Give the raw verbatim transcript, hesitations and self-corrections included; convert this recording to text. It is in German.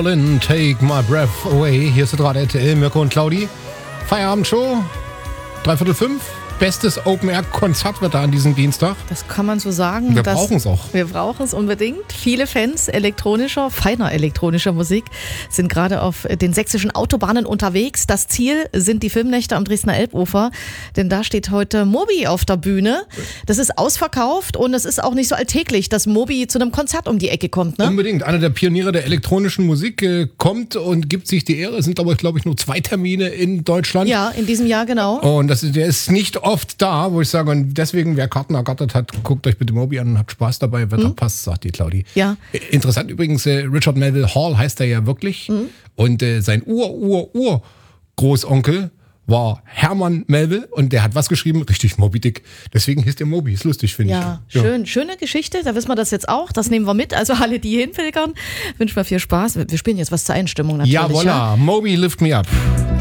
Berlin, Take My Breath Away. Hier ist gerade R T L, Mirko und Claudi. Feierabendshow, dreiviertel fünf. Bestes Open-Air-Konzertwetter an diesem Dienstag. Das kann man so sagen. Wir brauchen es auch. Wir brauchen es unbedingt. Viele Fans elektronischer, feiner elektronischer Musik sind gerade auf den sächsischen Autobahnen unterwegs. Das Ziel sind die Filmnächte am Dresdner Elbufer, denn da steht heute Moby auf der Bühne. Das ist ausverkauft und es ist auch nicht so alltäglich, dass Moby zu einem Konzert um die Ecke kommt. Ne? Unbedingt. Einer der Pioniere der elektronischen Musik äh, kommt und gibt sich die Ehre. Es sind aber, glaube ich, nur zwei Termine in Deutschland. Ja, in diesem Jahr genau. Und das ist, der ist nicht oft da, wo ich sage, und deswegen, wer Karten ergattert hat, guckt euch bitte Moby an und habt Spaß dabei. Wetter hm? passt, sagt die Claudi. Ja. Interessant übrigens, äh, Richard Melville Hall heißt er ja wirklich. Hm? Und äh, sein Ur-Ur-Ur-Großonkel war Hermann Melville und der hat was geschrieben? Richtig, Moby Dick. Deswegen hieß der Moby. Ist lustig, finde ja, ich. Ja, schön. Schöne Geschichte. Da wissen wir das jetzt auch. Das nehmen wir mit. Also alle, die hinpilgern, wünschen wir viel Spaß. Wir spielen jetzt was zur Einstimmung natürlich. Ja, voilà. Ja? Moby, Lift Me Up.